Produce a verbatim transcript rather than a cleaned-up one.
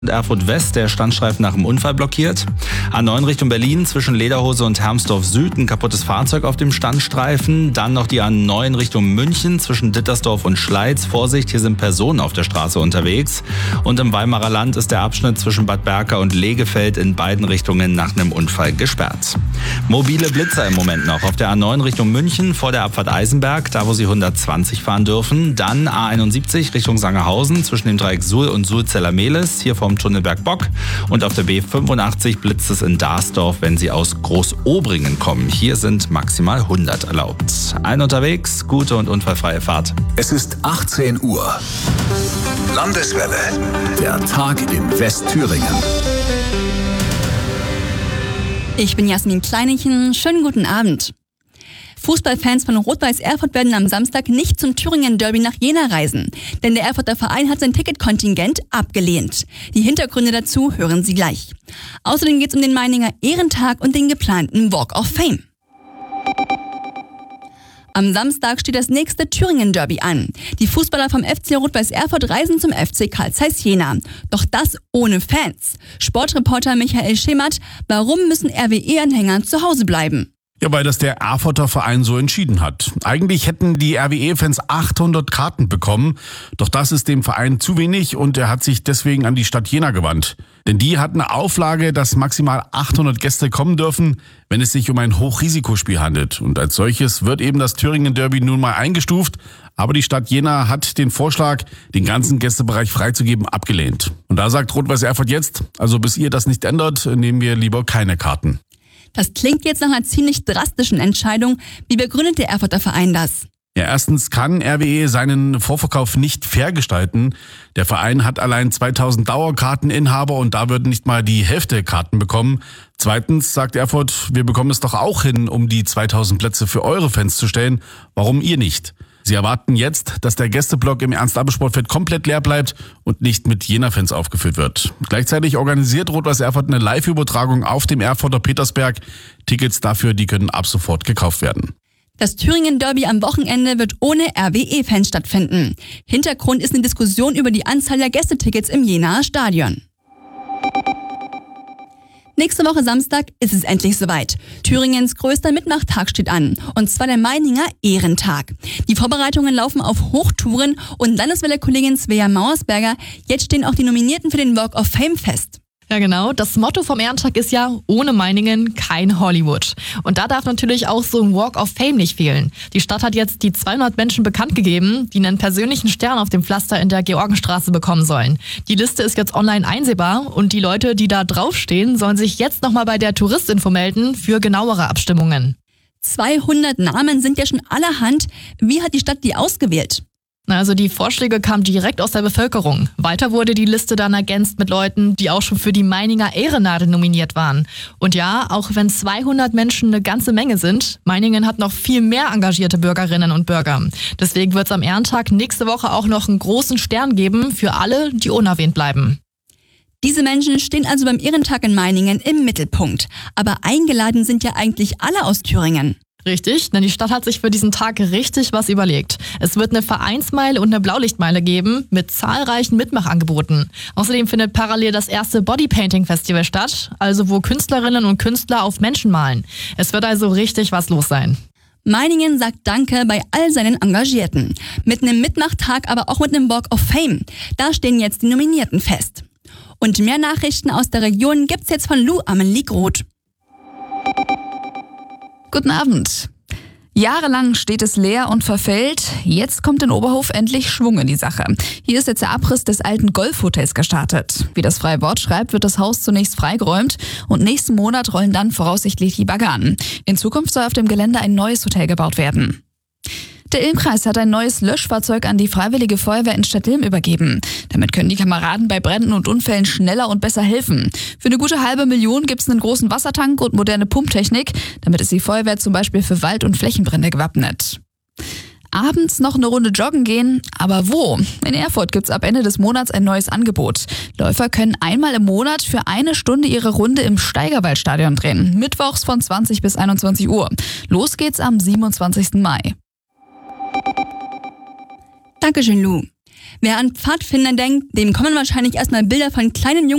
Erfurt West, der Standstreifen nach dem Unfall blockiert. A neun Richtung Berlin zwischen Lederhose und Hermsdorf Süd ein kaputtes Fahrzeug auf dem Standstreifen. Dann noch die A neun Richtung München zwischen Dittersdorf und Schleiz. Vorsicht, hier sind Personen auf der Straße unterwegs. Und im Weimarer Land ist der Abschnitt zwischen Bad Berka und Lehgefeld in beiden Richtungen nach einem Unfall gesperrt. Mobile Blitzer im Moment noch auf der A neun Richtung München vor der Abfahrt Eisenberg, da wo Sie hundertzwanzig fahren dürfen. Dann A einundsiebzig Richtung Sangerhausen zwischen dem Dreieck Suhl und Suhl-Zellermehlis, hier vom Tunnelberg-Bock. Und auf der B fünfundachtzig blitzt es in Darsdorf, wenn Sie aus Großobringen kommen. Hier sind maximal hundert erlaubt. Allen unterwegs, gute und unfallfreie Fahrt. Es ist achtzehn Uhr. Landeswelle. Der Tag in Westthüringen. Ich bin Jasmin Kleinechen. Schönen guten Abend. Fußballfans von Rot-Weiß Erfurt werden am Samstag nicht zum Thüringen-Derby nach Jena reisen, denn der Erfurter Verein hat sein Ticketkontingent abgelehnt. Die Hintergründe dazu hören Sie gleich. Außerdem geht es um den Meininger Ehrentag und den geplanten Walk of Fame. Am Samstag steht das nächste Thüringen-Derby an. Die Fußballer vom F C Rot-Weiß Erfurt reisen zum F C Carl Zeiss Jena. Doch das ohne Fans. Sportreporter Michael Schemert, warum müssen R W E-Anhänger zu Hause bleiben? Ja, weil das der Erfurter Verein so entschieden hat. Eigentlich hätten die R W E-Fans achthundert Karten bekommen, doch das ist dem Verein zu wenig und er hat sich deswegen an die Stadt Jena gewandt. Denn die hat eine Auflage, dass maximal achthundert Gäste kommen dürfen, wenn es sich um ein Hochrisikospiel handelt. Und als solches wird eben das Thüringen-Derby nun mal eingestuft, aber die Stadt Jena hat den Vorschlag, den ganzen Gästebereich freizugeben, abgelehnt. Und da sagt Rot-Weiß Erfurt jetzt, also bis ihr das nicht ändert, nehmen wir lieber keine Karten. Das klingt jetzt nach einer ziemlich drastischen Entscheidung. Wie begründet der Erfurter Verein das? Ja, erstens kann R W E seinen Vorverkauf nicht fair gestalten. Der Verein hat allein zweitausend Dauerkarteninhaber und da würden nicht mal die Hälfte der Karten bekommen. Zweitens sagt Erfurt, wir bekommen es doch auch hin, um die zweitausend Plätze für eure Fans zu stellen. Warum ihr nicht? Sie erwarten jetzt, dass der Gästeblock im Ernst-Abbe-Sportfeld komplett leer bleibt und nicht mit Jena-Fans aufgefüllt wird. Gleichzeitig organisiert Rot-Weiß Erfurt eine Live-Übertragung auf dem Erfurter Petersberg. Tickets dafür, die können ab sofort gekauft werden. Das Thüringen-Derby am Wochenende wird ohne R W E-Fans stattfinden. Hintergrund ist eine Diskussion über die Anzahl der Gästetickets im Jenaer Stadion. Nächste Woche Samstag ist es endlich soweit. Thüringens größter Mitmachtag steht an, und zwar der Meininger Ehrentag. Die Vorbereitungen laufen auf Hochtouren und Landeswelle-Kollegin Svea Mauersberger, jetzt stehen auch die Nominierten für den Walk of Fame fest. Ja genau, das Motto vom Ehrentag ist ja, ohne Meiningen kein Hollywood. Und da darf natürlich auch so ein Walk of Fame nicht fehlen. Die Stadt hat jetzt die zweihundert Menschen bekannt gegeben, die einen persönlichen Stern auf dem Pflaster in der Georgenstraße bekommen sollen. Die Liste ist jetzt online einsehbar und die Leute, die da draufstehen, sollen sich jetzt nochmal bei der Touristinfo melden für genauere Abstimmungen. zweihundert Namen sind ja schon allerhand. Wie hat die Stadt die ausgewählt? Also die Vorschläge kamen direkt aus der Bevölkerung. Weiter wurde die Liste dann ergänzt mit Leuten, die auch schon für die Meininger Ehrennadel nominiert waren. Und ja, auch wenn zweihundert Menschen eine ganze Menge sind, Meiningen hat noch viel mehr engagierte Bürgerinnen und Bürger. Deswegen wird es am Ehrentag nächste Woche auch noch einen großen Stern geben für alle, die unerwähnt bleiben. Diese Menschen stehen also beim Ehrentag in Meiningen im Mittelpunkt. Aber eingeladen sind ja eigentlich alle aus Thüringen. Richtig, denn die Stadt hat sich für diesen Tag richtig was überlegt. Es wird eine Vereinsmeile und eine Blaulichtmeile geben mit zahlreichen Mitmachangeboten. Außerdem findet parallel das erste Bodypainting-Festival statt, also wo Künstlerinnen und Künstler auf Menschen malen. Es wird also richtig was los sein. Meiningen sagt Danke bei all seinen Engagierten. Mit einem Mitmachtag, aber auch mit einem Walk of Fame. Da stehen jetzt die Nominierten fest. Und mehr Nachrichten aus der Region gibt's jetzt von Lou Amelie Groth. Guten Abend. Jahrelang steht es leer und verfällt. Jetzt kommt in Oberhof endlich Schwung in die Sache. Hier ist jetzt der Abriss des alten Golfhotels gestartet. Wie das Freie Wort schreibt, wird das Haus zunächst freigeräumt und nächsten Monat rollen dann voraussichtlich die Bagger an. In Zukunft soll auf dem Gelände ein neues Hotel gebaut werden. Der Ilm-Kreis hat ein neues Löschfahrzeug an die Freiwillige Feuerwehr in Stadtilm übergeben. Damit können die Kameraden bei Bränden und Unfällen schneller und besser helfen. Für eine gute halbe Million gibt es einen großen Wassertank und moderne Pumptechnik. Damit ist die Feuerwehr zum Beispiel für Wald- und Flächenbrände gewappnet. Abends noch eine Runde joggen gehen, aber wo? In Erfurt gibt's ab Ende des Monats ein neues Angebot. Läufer können einmal im Monat für eine Stunde ihre Runde im Steigerwaldstadion drehen. Mittwochs von zwanzig bis einundzwanzig Uhr. Los geht's am siebenundzwanzigsten Mai. Dankeschön, Lou. Wer an Pfadfinder denkt, dem kommen wahrscheinlich erstmal Bilder von kleinen Jungen